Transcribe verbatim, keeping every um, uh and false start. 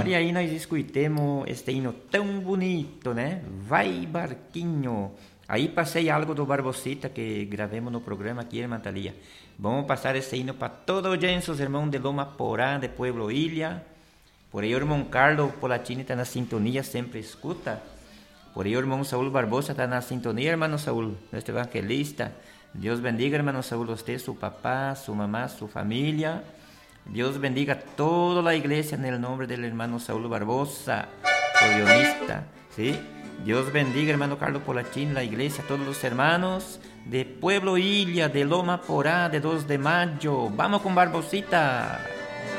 e aí nós escutemos este hino tão bonito, né? Vai Barquinho. Aí passei algo do Barbosita que gravemos no programa aqui, irmã Thalia. Vamos passar esse hino para toda a audiência, os irmãos de Loma Porá, de Pueblo Ilha. Por aí o irmão Carlos Polatini está na sintonia, sempre escuta. Por aí o irmão Saúl Barbosa está na sintonia, hermano Saúl, nuestro evangelista. Deus bendiga, hermano Saúl, usted, su papá, su mamá, su familia. Dios bendiga toda la iglesia en el nombre del hermano Saúl Barbosa, guionista, ¿sí? Dios bendiga, hermano Carlos Polachín, la iglesia, todos los hermanos de Pueblo Ilha, de Loma Porá, de dos de mayo. Vamos con Barbosita.